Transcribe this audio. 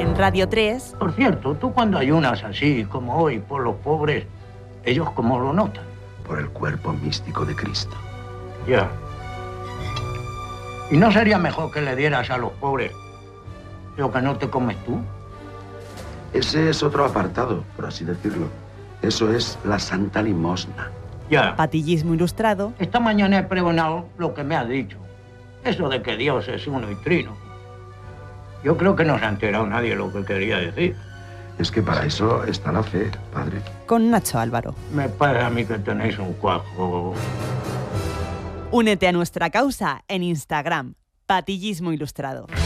En Radio 3... Por cierto, tú cuando ayunas así como hoy por los pobres, ¿ellos cómo lo notan? Por el cuerpo místico de Cristo. Ya. ¿Y no sería mejor que le dieras a los pobres lo que no te comes tú? Ese es otro apartado, por así decirlo. Eso es la Santa Limosna. Ya. Patillismo ilustrado. Esta mañana he pregonado lo que me has dicho. Eso de que Dios es uno y trino. Yo creo que no se ha enterado nadie lo que quería decir. Es que para eso está la fe, padre. Con Nacho Álvaro. Me parece a mí que tenéis un cuajo. Únete a nuestra causa en Instagram, Patillismo Ilustrado.